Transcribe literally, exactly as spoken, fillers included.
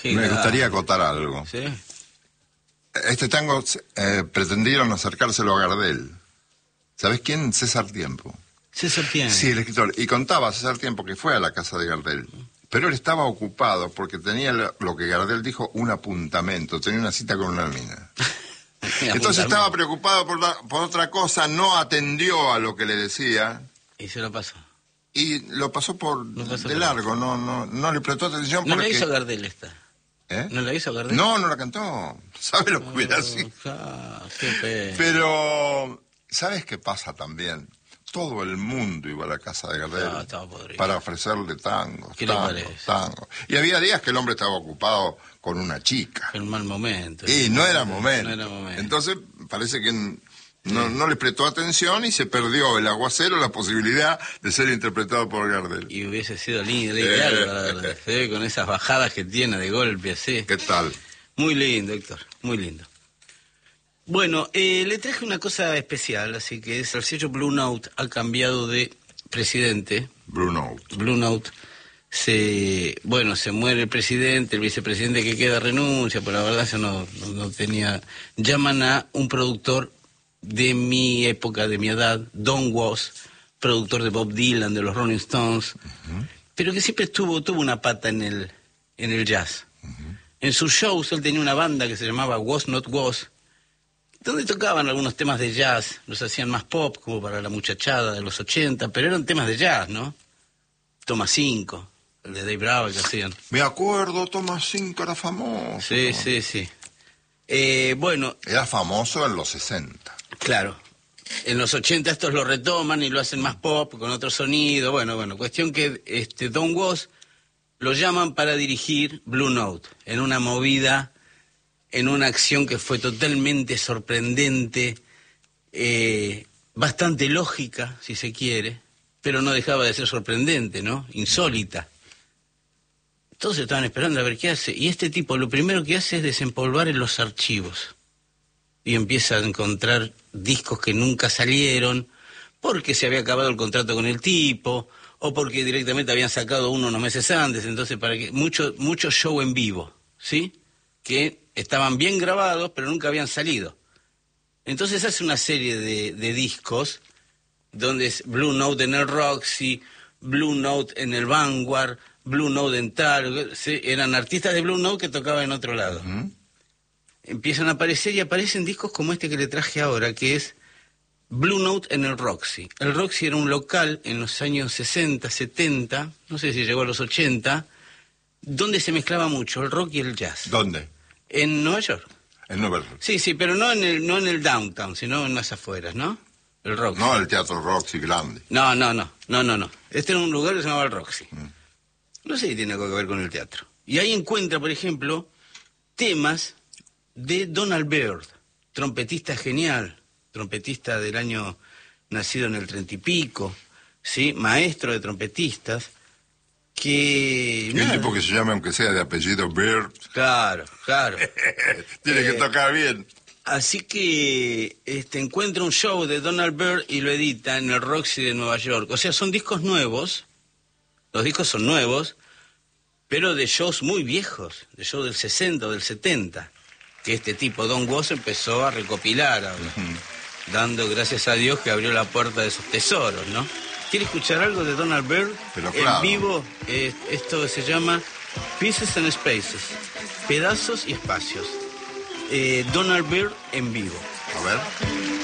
Qué Me grave. gustaría acotar algo. ¿Sí? Este tango eh, pretendieron acercárselo a Gardel. ¿Sabes quién? César Tiempo. César Tiempo. Sí, el escritor. Y contaba César Tiempo que fue a la casa de Gardel. Pero él estaba ocupado porque tenía lo que Gardel dijo, un apuntamento. Tenía una cita con una mina. Entonces estaba preocupado por, la, por otra cosa, no atendió a lo que le decía. Y se lo pasó. Y lo pasó por Lo pasó de por largo, no, no, no le prestó atención. No porque... la hizo Gardel esta. ¿Eh? ¿No la hizo Gardel? No, no la cantó. ¿Sabe lo que hubiera sido? Ah, qué pena. Pero, ¿sabes qué pasa también? Todo el mundo iba a la casa de Gardel No, estaba podrido. para ofrecerle tangos, ¿Qué le tangos, parece? tangos. Y había días que el hombre estaba ocupado con una chica. En un mal momento. Y no era momento. No era momento. Entonces, parece que no, no le prestó atención y se perdió el aguacero, la posibilidad de ser interpretado por Gardel. Y hubiese sido lindo, ideal, la verdad. ¿Sí? Con esas bajadas que tiene de golpe, así. ¿Qué tal? Muy lindo, Héctor, muy lindo. Bueno, eh, le traje una cosa especial, así que es el sello Blue Note ha cambiado de presidente. Blue Note. Blue Note. Se, bueno, se muere el presidente, el vicepresidente que queda renuncia, pero la verdad eso no, no, no tenía... Llaman a un productor de mi época, de mi edad, Don Was, productor de Bob Dylan, de los Rolling Stones, uh-huh. pero que siempre tuvo, tuvo una pata en el, en el jazz. Uh-huh. En sus shows él tenía una banda que se llamaba Was Not Was, donde tocaban algunos temas de jazz, los hacían más pop, como para la muchachada de los ochenta, pero eran temas de jazz, ¿no? Toma cinco, el de Dave Bravo que hacían. Me acuerdo, Toma cinco era famoso. Sí, Toma. sí, sí. Eh, bueno... Era famoso en los sesenta. Claro. En los ochenta estos lo retoman y lo hacen más pop, con otro sonido. Bueno, bueno, cuestión que este Don Was lo llaman para dirigir Blue Note, en una movida, en una acción que fue totalmente sorprendente, eh, bastante lógica, si se quiere, pero no dejaba de ser sorprendente, ¿no? Insólita. Todos estaban esperando a ver qué hace, y este tipo lo primero que hace es desempolvar en los archivos. Y empieza a encontrar discos que nunca salieron, porque se había acabado el contrato con el tipo, o porque directamente habían sacado uno unos meses antes, entonces para que mucho, mucho show en vivo, ¿sí? Que estaban bien grabados, pero nunca habían salido. Entonces hace una serie de, de discos, donde es Blue Note en el Roxy, Blue Note en el Vanguard, Blue Note en tal, ¿sí? Eran artistas de Blue Note que tocaban en otro lado. Uh-huh. Empiezan a aparecer y aparecen discos como este que le traje ahora, que es Blue Note en el Roxy. El Roxy era un local en los años sesenta, setenta, no sé si llegó a los ochenta, donde se mezclaba mucho el rock y el jazz. ¿Dónde? En Nueva York. En Nueva York. Sí, sí, pero no en el, no en el downtown, sino en las afueras, ¿no? El Roxy. No el Teatro Roxy grande. No, no, no, no, no, no. Este era un lugar que se llamaba el Roxy. Mm. No sé si tiene algo que ver con el teatro. Y ahí encuentra, por ejemplo, temas de Donald Byrd, trompetista genial, trompetista del año, nacido en el treinta y pico, ¿sí? Maestro de trompetistas, que... Un tipo que se llama, aunque sea de apellido Byrd. Claro, claro. Tiene eh, que tocar bien. Así que este, encuentra un show de Donald Byrd y lo edita en el Roxy de Nueva York. O sea, son discos nuevos, los discos son nuevos, pero de shows muy viejos, de shows del sesenta o del setenta, que este tipo, Don Was, empezó a recopilar ahora, uh-huh. dando gracias a Dios que abrió la puerta de esos tesoros, ¿no? ¿Quiere escuchar algo de Donald Byrd? Pero claro. En vivo, eh, esto se llama Pieces and Spaces, pedazos y espacios. Eh, Donald Byrd en vivo. A ver.